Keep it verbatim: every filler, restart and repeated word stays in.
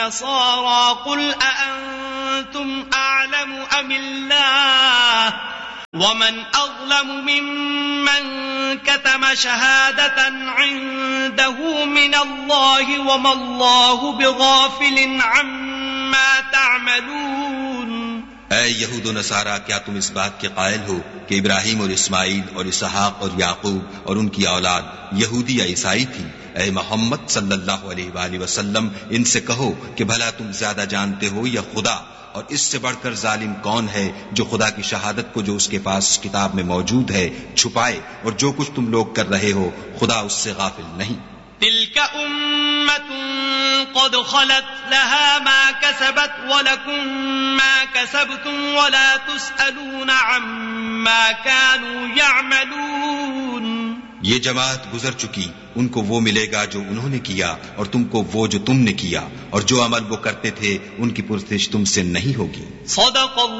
والنصارى قل أأنتم أعلم أم الله ومن أظلم ممن كتم شهادة عنده من الله وما الله بغافل عما تعملون. اے یہود و نصارہ، کیا تم اس بات کے قائل ہو کہ ابراہیم اور اسماعیل اور اسحاق اور یعقوب اور ان کی اولاد یہودی یا عیسائی تھی؟ اے محمد صلی اللہ علیہ وآلہ وسلم، ان سے کہو کہ بھلا تم زیادہ جانتے ہو یا خدا؟ اور اس سے بڑھ کر ظالم کون ہے جو خدا کی شہادت کو جو اس کے پاس کتاب میں موجود ہے چھپائے، اور جو کچھ تم لوگ کر رہے ہو خدا اس سے غافل نہیں. تلك أمة قد خلت لها ما كسبت ولكم ما كسبتم ولا تسألون عما كانوا يعملون. یہ جماعت گزر چکی، ان کو وہ ملے گا جو انہوں نے کیا، اور تم کو وہ جو تم نے کیا، اور جو عمل وہ کرتے تھے ان کی پرسش تم سے نہیں ہوگی. صدق